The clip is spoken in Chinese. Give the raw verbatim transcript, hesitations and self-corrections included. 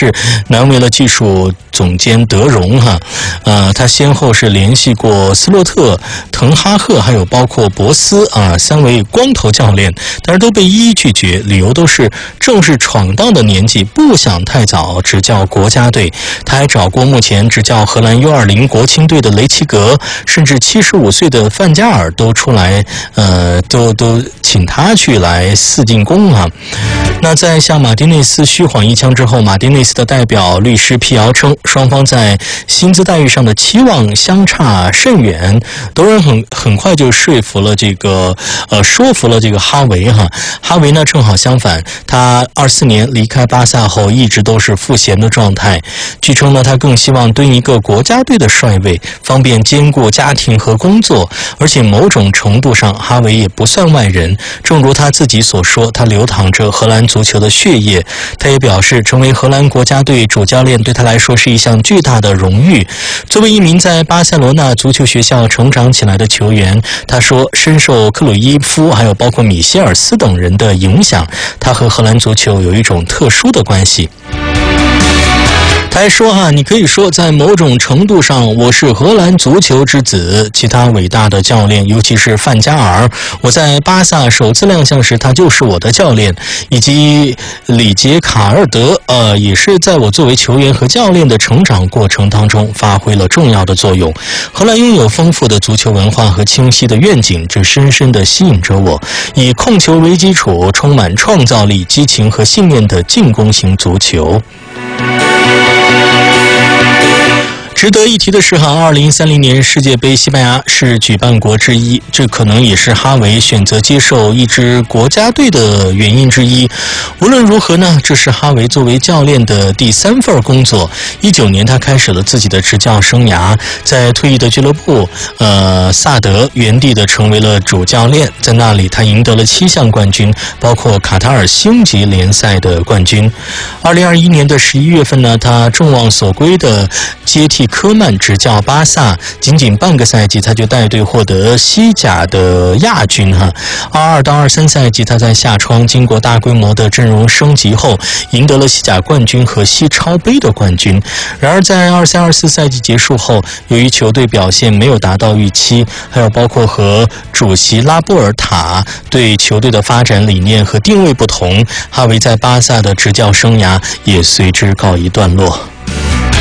是难为了技术总监德容哈，呃，他先后是联系过斯洛特、滕哈赫，还有包括博斯啊三位光头教练，但是都被一一拒绝，理由都是正是闯荡的年纪，不想太早执教国家队。他还找过目前执教荷兰 U 二十 国青队的雷齐格，甚至七十五岁的范加尔都出来，呃，都都请他去来四进宫啊。那在向马丁内斯虚晃一枪之后，马丁内斯的代表律师辟谣称，双方在薪资待遇上的期望相差甚远。德容很很快就说服了这个呃说服了这个哈维哈。哈维呢正好相反，他二四年离开巴萨后一直都是赋闲的状态。据称呢，他更希望蹲一个国家队的帅位，方便兼顾家庭和工作。而且某种程度上，哈维也不算外人。正如他自己所说，他流淌着荷兰足球的血液。他也表示，成为荷兰国家队主教练对他来说是一项巨大的荣誉。作为一名在巴塞罗那足球学校成长起来的球员，他说深受克鲁伊夫还有包括米歇尔斯等人的影响，他和荷兰足球有一种特殊的关系。他还说哈，你可以说在某种程度上我是荷兰足球之子，其他伟大的教练，尤其是范加尔，我在巴萨首次亮相时他就是我的教练，以及里杰卡尔德呃，也是在我作为球员和教练的成长过程当中发挥了重要的作用。荷兰拥有丰富的足球文化和清晰的愿景，这深深地吸引着我，以控球为基础，充满创造力、激情和信念的进攻型足球。值得一提的是哈，二零三零年世界杯西班牙是举办国之一，这可能也是哈维选择接受一支国家队的原因之一。无论如何呢，这是哈维作为教练的第三份工作。一九年他开始了自己的执教生涯，在退役的俱乐部呃萨德原地的成为了主教练，在那里他赢得了七项冠军，包括卡塔尔星级联赛的冠军。二零二一年的十一月份呢，他众望所归的接替科曼执教巴萨，仅仅半个赛季他就带队获得西甲的亚军哈。二二到二三赛季他在夏窗经过大规模的阵容升级后，赢得了西甲冠军和西超杯的冠军。然而在二三二四赛季结束后，由于球队表现没有达到预期，还有包括和主席拉波尔塔对球队的发展理念和定位不同，哈维在巴萨的执教生涯也随之告一段落。